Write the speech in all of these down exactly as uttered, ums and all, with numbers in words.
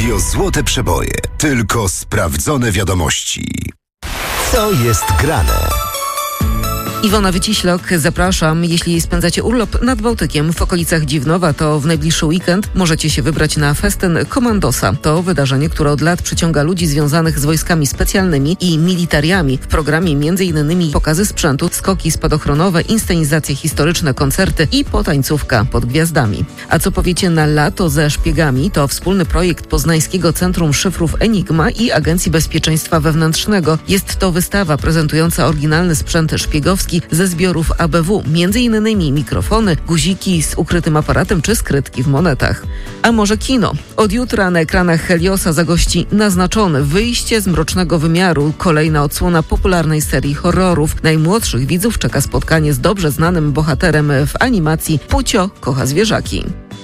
Radio Złote Przeboje. Tylko sprawdzone wiadomości. Co jest grane? Iwona Wyciślok, zapraszam. Jeśli spędzacie urlop nad Bałtykiem w okolicach Dziwnowa, to w najbliższy weekend możecie się wybrać na festyn Komandosa. To wydarzenie, które od lat przyciąga ludzi związanych z wojskami specjalnymi i militariami. W programie między innymi pokazy sprzętu, skoki spadochronowe, inscenizacje historyczne, koncerty i potańcówka pod gwiazdami. A co powiecie na lato ze szpiegami? To wspólny projekt Poznańskiego Centrum Szyfrów Enigma i Agencji Bezpieczeństwa Wewnętrznego. Jest to wystawa prezentująca oryginalny sprzęt szpiegowski ze zbiorów A B W, między innymi mikrofony, guziki z ukrytym aparatem czy skrytki w monetach. A może kino? Od jutra na ekranach Heliosa zagości Naznaczony, wyjście z mrocznego wymiaru, kolejna odsłona popularnej serii horrorów. Najmłodszych widzów czeka spotkanie z dobrze znanym bohaterem w animacji Pucio kocha zwierzaki.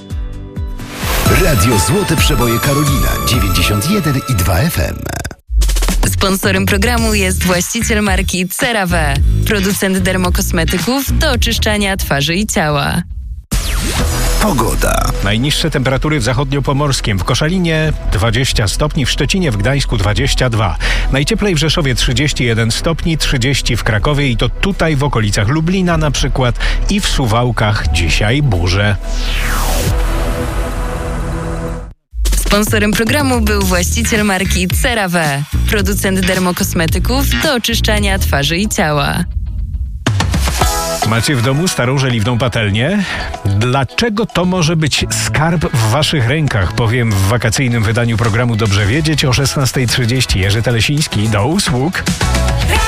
Radio Złote Przeboje Karolina dziewięćdziesiąt jeden i dwa F M. Sponsorem programu jest właściciel marki CeraVe, producent dermokosmetyków do oczyszczania twarzy i ciała. Pogoda. Najniższe temperatury w zachodniopomorskim, w Koszalinie dwadzieścia stopni, w Szczecinie, w Gdańsku dwadzieścia dwa. Najcieplej w Rzeszowie trzydzieści jeden stopni, trzydzieści w Krakowie i to tutaj w okolicach Lublina na przykład i w Suwałkach dzisiaj burze. Sponsorem programu był właściciel marki CeraVe, producent dermokosmetyków do oczyszczania twarzy i ciała. Macie w domu starą żeliwną patelnię? Dlaczego to może być skarb w waszych rękach? Powiem w wakacyjnym wydaniu programu Dobrze Wiedzieć o szesnasta trzydzieści. Jerzy Telesiński, do usług.